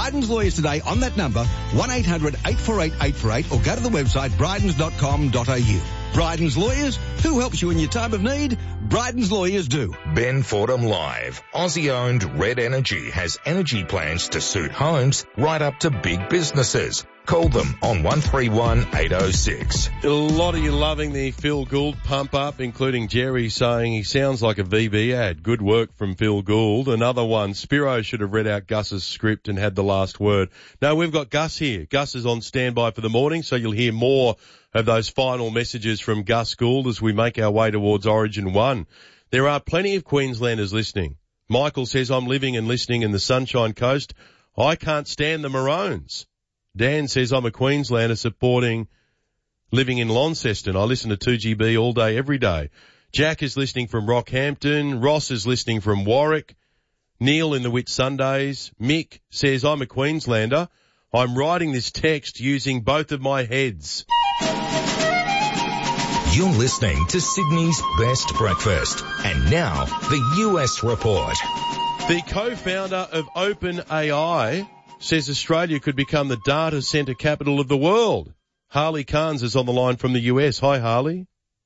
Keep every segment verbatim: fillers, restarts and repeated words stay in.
Bryden's Lawyers today on that number, one eight hundred eight four eight eight four eight, or go to the website brydens dot com dot a u. Bryden's Lawyers, who helps you in your time of need? Bryden's Lawyers do. Ben Fordham Live. Aussie-owned Red Energy has energy plans to suit homes right up to big businesses. Call them on one three one eight oh six. A lot of you loving the Phil Gould pump up, including Jerry saying he sounds like a V B ad. Good work from Phil Gould. Another one, Spiro should have read out Gus's script and had the last word. No, we've got Gus here. Gus is on standby for the morning, so you'll hear more of those final messages from Gus Gould as we make our way towards Origin one. There are plenty of Queenslanders listening. Michael says, I'm living and listening in the Sunshine Coast. I can't stand the Maroons. Dan says, I'm a Queenslander supporting living in Launceston. I listen to two G B all day, every day. Jack is listening from Rockhampton. Ross is listening from Warwick. Neil in the Whit Sundays. Mick says, I'm a Queenslander. I'm writing this text using both of my heads. You're listening to Sydney's Best Breakfast. And now, the U S Report. The co-founder of OpenAI says Australia could become the data centre capital of the world. Harley Carnes is on the line from the U S. Hi, Harley.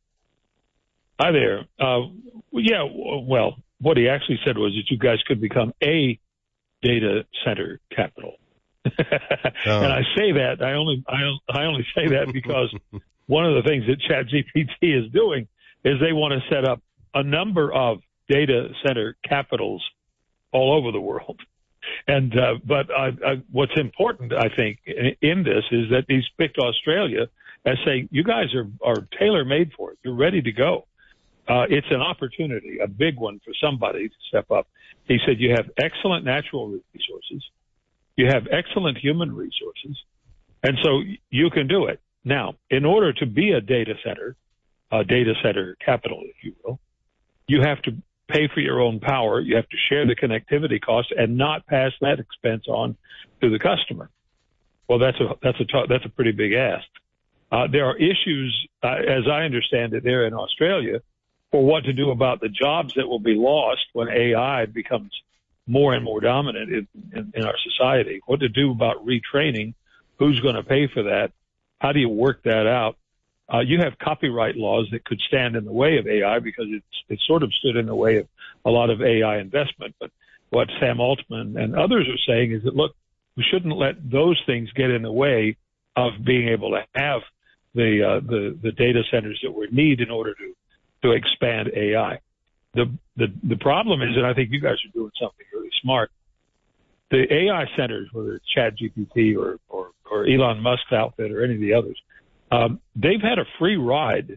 Hi there. Uh, yeah, well, what he actually said was that you guys could become a data center capital. oh. And I say that, I only, I, I only say that because one of the things that ChatGPT is doing is they want to set up a number of data center capitals all over the world. And, uh, but I, I, what's important, I think, in, in this is that he's picked Australia as saying, you guys are, are tailor-made for it. You're ready to go. Uh, it's an opportunity, a big one for somebody to step up. He said, you have excellent natural resources. You have excellent human resources. And so you can do it. Now, in order to be a data center, a data center capital, if you will, you have to pay for your own power. You have to share the connectivity costs and not pass that expense on to the customer. Well, that's a that's a that's a pretty big ask. Uh, there are issues, uh, as I understand it, there in Australia, for what to do about the jobs that will be lost when A I becomes more and more dominant in, in, in our society. What to do about retraining? Who's going to pay for that? How do you work that out? Uh, you have copyright laws that could stand in the way of A I because it's it sort of stood in the way of a lot of A I investment. But what Sam Altman and others are saying is that, look, we shouldn't let those things get in the way of being able to have the uh, the, the data centers that we need in order to, to expand A I. The, the the problem is, and I think you guys are doing something really smart, the A I centers, whether it's ChatGPT or, or, or Elon Musk's outfit or any of the others, um, they've had a free ride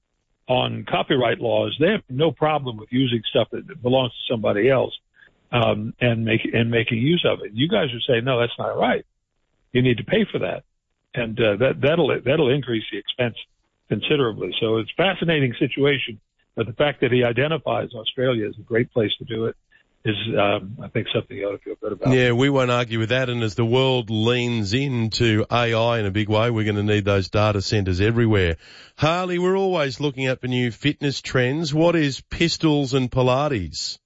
on copyright laws. They have no problem with using stuff that belongs to somebody else um, and make, and making use of it. You guys are saying, no, that's not right. You need to pay for that, and uh, that that'll that'll increase the expense considerably. So it's a fascinating situation. But the fact that he identifies Australia as a great place to do it is, um, I think, something you ought to feel good about. Yeah, we won't argue with that. And as the world leans into A I in a big way, we're going to need those data centers everywhere. Harley, we're always looking at for new fitness trends. What is pistols and Pilates?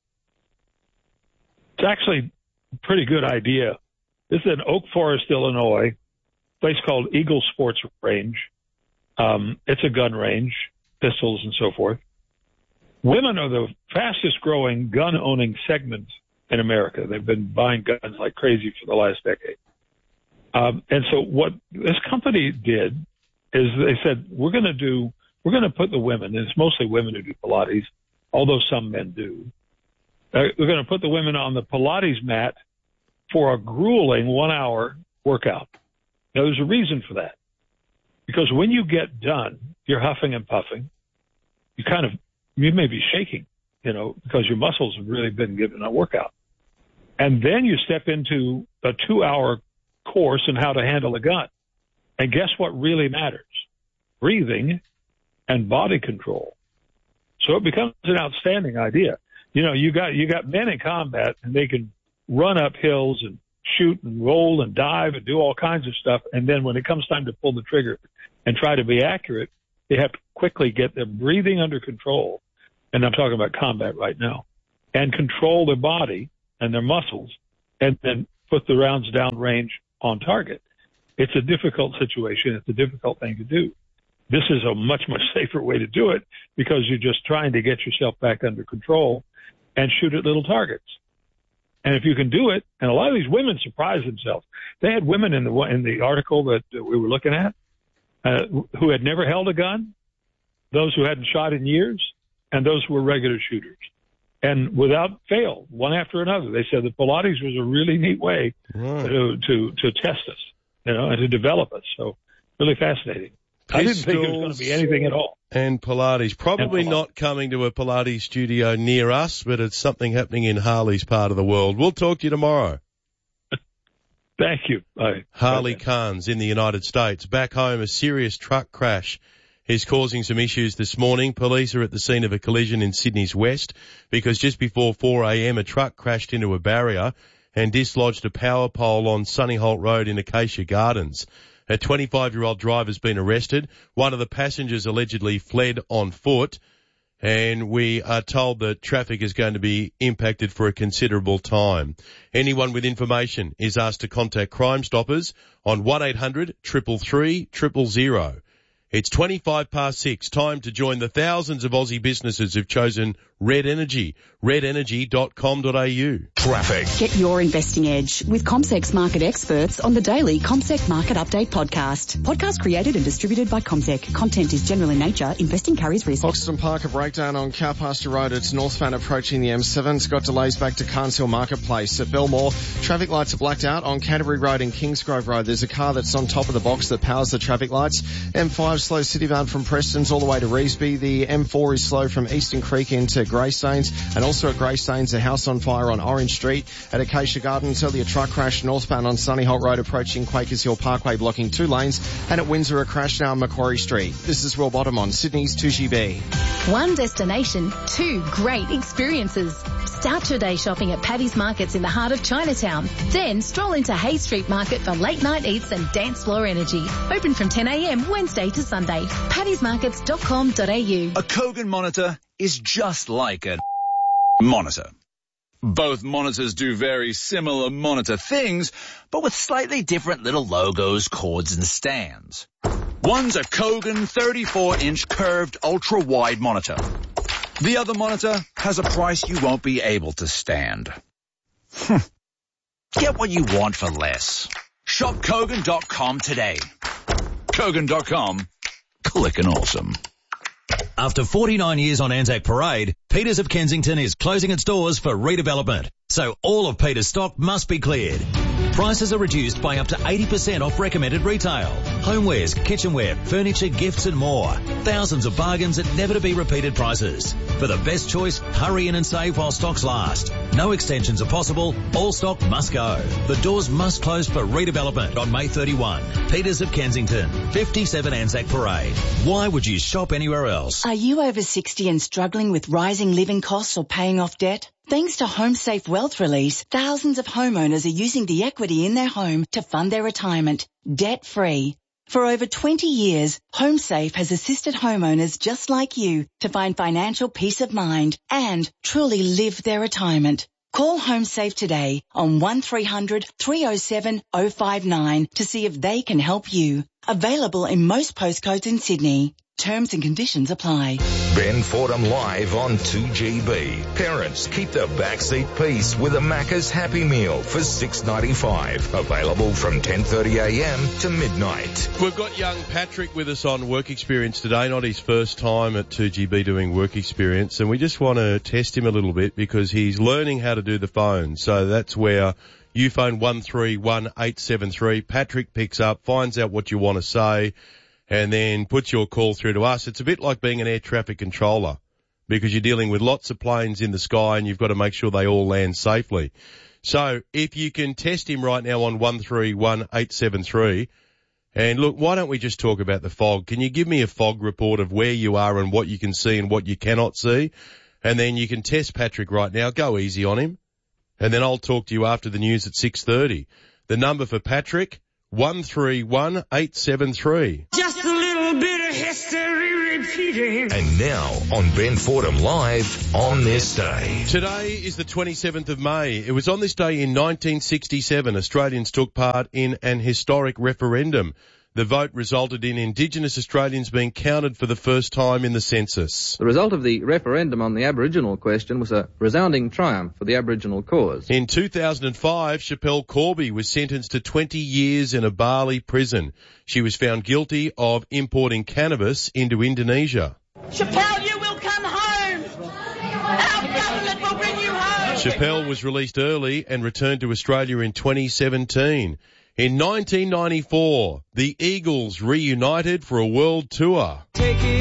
It's actually a pretty good idea. This is in Oak Forest, Illinois, a place called Eagle Sports Range. Um, it's a gun range, pistols and so forth. Women are the fastest growing gun owning segment in America. They've been buying guns like crazy for the last decade. Um, and so what this company did is they said, we're going to do, we're going to put the women, and it's mostly women who do Pilates, although some men do. Uh, we're going to put the women on the Pilates mat for a grueling one hour workout. Now there's a reason for that, because when you get done, you're huffing and puffing. You kind of, you may be shaking, you know, because your muscles have really been given a workout. And then you step into a two-hour course on how to handle a gun. And guess what really matters? Breathing and body control. So it becomes an outstanding idea. You know, you got you got men in combat, and they can run up hills and shoot and roll and dive and do all kinds of stuff. And then when it comes time to pull the trigger and try to be accurate, they have to quickly get their breathing under control, and I'm talking about combat right now, and control their body and their muscles, and then put the rounds down range on target. It's a difficult situation. It's a difficult thing to do. This is a much, much safer way to do it because you're just trying to get yourself back under control and shoot at little targets. And if you can do it, and a lot of these women surprise themselves. They had women in the in the article that we were looking at uh, who had never held a gun, those who hadn't shot in years, and those who were regular shooters. And without fail, one after another, they said that Pilates was a really neat way right. to, to to test us, you know, and to develop us. So really fascinating. Pistols I didn't think it was going to be anything at all. And Pilates. Probably and Pilates. Not coming to a Pilates studio near us, but it's something happening in Harley's part of the world. We'll talk to you tomorrow. Thank you. Bye. Harley Bye. Carnes in the United States. Back home, a serious truck crash is causing some issues this morning. Police are at the scene of a collision in Sydney's west because just before four a.m. a truck crashed into a barrier and dislodged a power pole on Sunnyholt Road in Acacia Gardens. A twenty-five-year-old driver's been arrested. One of the passengers allegedly fled on foot, and we are told that traffic is going to be impacted for a considerable time. Anyone with information is asked to contact Crime Stoppers on one eight hundred, three three three, zero zero zero. It's twenty-five past six. Time to join the thousands of Aussie businesses who've chosen Red Energy. red energy dot com dot a u. Traffic. Get your investing edge with CommSec's market experts on the daily CommSec Market Update podcast. Podcast created and distributed by CommSec. Content is general in nature. Investing carries risk. Hoxton Park, a breakdown on Cowpasture Road. It's northbound approaching the M seven. It's got delays back to Carnes Hill Marketplace. At Belmore, traffic lights are blacked out on Canterbury Road and Kingsgrove Road. There's a car that's on top of the box that powers the traffic lights. M five slow citybound from Preston's all the way to Revesby. The M four is slow from Eastern Creek into Greystanes, and also at Greystanes, a house on fire on Orange Street. At Acacia Gardens, earlier truck crash northbound on Sunnyholt Road approaching Quakers Hill Parkway, blocking two lanes. And at Windsor, a crash now on Macquarie Street. This is Will Bottom on Sydney's two G B. One destination, two great experiences. Start your day shopping at Paddy's Markets in the heart of Chinatown. Then stroll into Hay Street Market for late night eats and dance floor energy. Open from ten a.m. Wednesday to Sunday. paddys markets dot com dot a u. A Kogan monitor is just like a monitor. Both monitors do very similar monitor things, but with slightly different little logos, cords, and stands. One's a Kogan thirty-four inch curved ultra-wide monitor. The other monitor has a price you won't be able to stand. Get what you want for less. Shop Kogan dot com today. Kogan dot com. Clickin' awesome. After forty-nine years on Anzac Parade, Peters of Kensington is closing its doors for redevelopment. So all of Peters stock must be cleared. Prices are reduced by up to eighty percent off recommended retail. Homewares, kitchenware, furniture, gifts and more. Thousands of bargains at never to be repeated prices. For the best choice, hurry in and save while stocks last. No extensions are possible. All stock must go. The doors must close for redevelopment on May thirty-first. Peters of Kensington, fifty-seven Anzac Parade. Why would you shop anywhere else? Are you over sixty and struggling with rising living costs or paying off debt? Thanks to HomeSafe Wealth Release, thousands of homeowners are using the equity in their home to fund their retirement, debt-free. For over twenty years, HomeSafe has assisted homeowners just like you to find financial peace of mind and truly live their retirement. Call HomeSafe today on one three hundred, three oh seven, oh five nine to see if they can help you. Available in most postcodes in Sydney. Terms and conditions apply. Ben Fordham live on two G B. Parents, keep the backseat peace with a Macca's Happy Meal for six ninety-five. Available from ten thirty a.m. to midnight. We've got young Patrick with us on Work Experience today, not his first time at two G B doing Work Experience, and we just want to test him a little bit because he's learning how to do the phone. So that's where you phone one three one eight seven three. Patrick picks up, finds out what you want to say, and then puts your call through to us. It's a bit like being an air traffic controller because you're dealing with lots of planes in the sky and you've got to make sure they all land safely. So if you can test him right now on one three one eight seven three, and look, why don't we just talk about the fog? Can you give me a fog report of where you are and what you can see and what you cannot see? And then you can test Patrick right now. Go easy on him. And then I'll talk to you after the news at six thirty. The number for Patrick, one three one eight seven three. Just a little bit of history And now on Ben Fordham Live on this day. Today is the twenty-seventh of May. It was on this day in nineteen sixty-seven Australians took part in an historic referendum. The vote resulted in Indigenous Australians being counted for the first time in the census. The result of the referendum on the Aboriginal question was a resounding triumph for the Aboriginal cause. In two thousand five, Schapelle Corby was sentenced to twenty years in a Bali prison. She was found guilty of importing cannabis into Indonesia. Schapelle, you will come home. Our government will bring you home. Schapelle was released early and returned to Australia in twenty seventeen. In nineteen ninety-four, the Eagles reunited for a world tour. Take it